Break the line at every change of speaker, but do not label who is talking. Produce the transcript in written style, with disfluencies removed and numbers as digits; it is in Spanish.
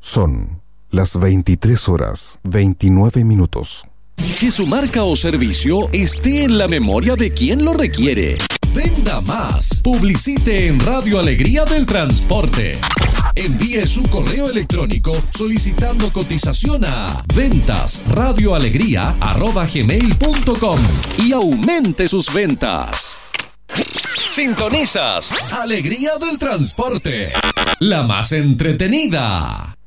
Son las 23:29.
Que su marca o servicio esté en la memoria de quien lo requiere. Venda más. Publicite en Radio Alegría del Transporte. Envíe su correo electrónico solicitando cotización a ventasradioalegría@gmail.com y aumente sus ventas. Sintonizas Alegría del Transporte, la más entretenida.